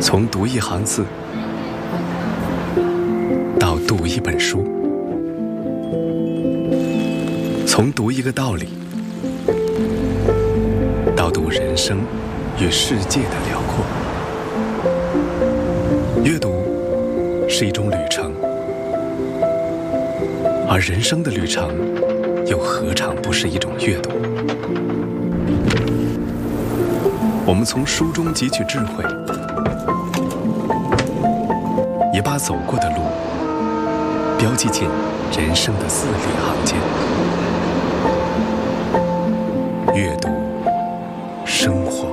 从读一行字到读一本书，从读一个道理到读人生与世界的辽阔。阅读是一种旅程，而人生的旅程又何尝不是一种阅读？我们从书中汲取智慧，也把走过的路标记进人生的字里行间。阅读生活。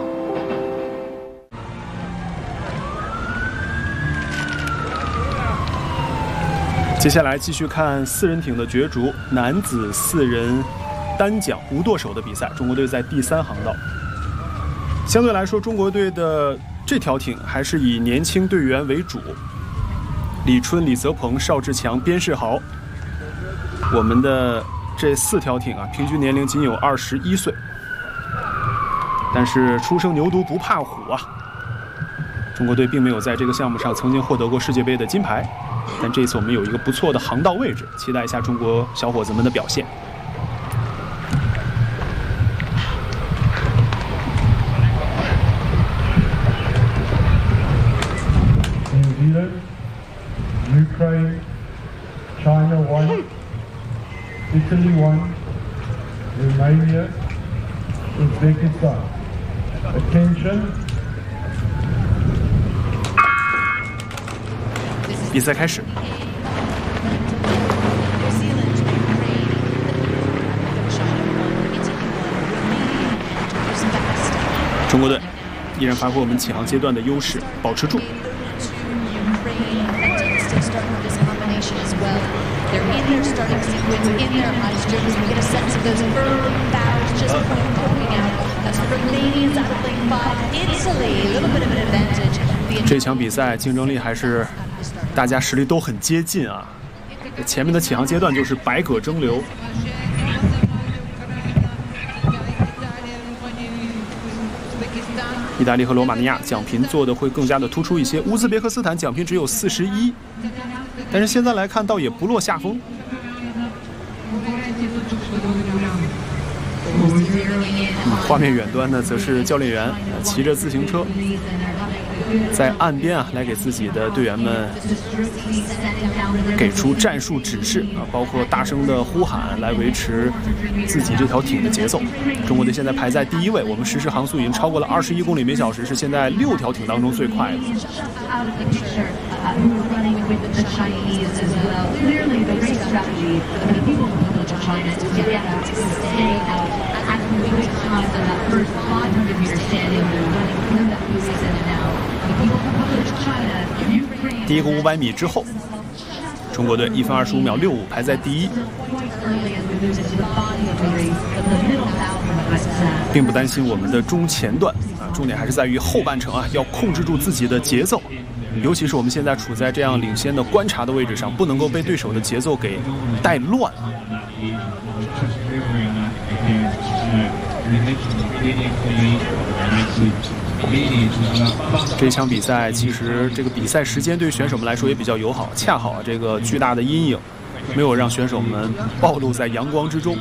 接下来继续看4人艇的角逐，男子4人单桨无舵手的比赛，中国队在第3航道。相对来说，中国队的这条艇还是以年轻队员为主，李春、李泽鹏、邵志强、边世豪。我们的这4条艇啊，平均年龄仅有21岁，但是初生牛犊不怕虎啊！中国队并没有在这个项目上曾经获得过世界杯的金牌，但这次我们有一个不错的航道位置，期待一下中国小伙子们的表现。 Ukraine, China 1, Italy 1, Romania, Uzbekistan. Attention. 比赛开始。中国队依然发挥我们起航阶段的优势，保持住。这场比赛竞争力还是大家实力都很接近啊！前面的起航阶段就是百舸争流。意大利和罗马尼亚奖评做的会更加的突出一些，乌兹别克斯坦奖评只有41，但是现在来看倒也不落下风。画面远端呢，则是教练员骑着自行车在岸边啊，来给自己的队员们给出战术指示啊，包括大声的呼喊，来维持自己这条艇的节奏。中国队现在排在第1位，我们实时航速已经超过了21公里每小时，是现在6条艇当中最快的。第一个500米之后，中国队1分25秒65排在第1，并不担心我们的中前段啊，重点还是在于后半程啊，要控制住自己的节奏，尤其是我们现在处在这样领先的观察的位置上，不能够被对手的节奏给带乱。这场比赛其实这个比赛时间对选手们来说也比较友好，恰好这个巨大的阴影没有让选手们暴露在阳光之中，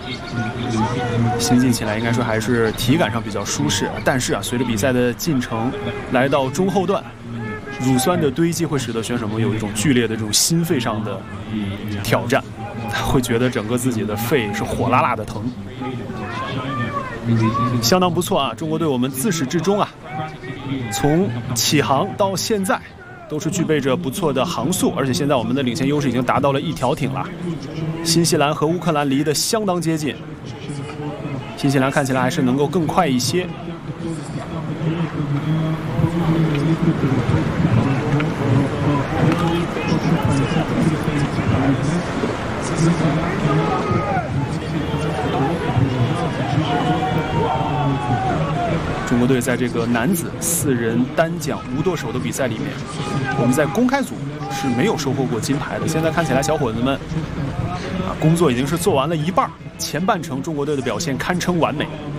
行进起来应该说还是体感上比较舒适。但是啊，随着比赛的进程来到中后段，乳酸的堆积会使得选手们有一种剧烈的这种心肺上的挑战，会觉得整个自己的肺是火辣辣的疼。相当不错啊！中国队我们自始至终啊，从起航到现在都是具备着不错的航速，而且现在我们的领先优势已经达到了1条艇了。新西兰和乌克兰离得相当接近，新西兰看起来还是能够更快一些。中国队在这个男子4人单桨无舵手的比赛里面，我们在公开组是没有收获过金牌的。现在看起来，小伙子们工作已经是做完了一半，前半程中国队的表现堪称完美。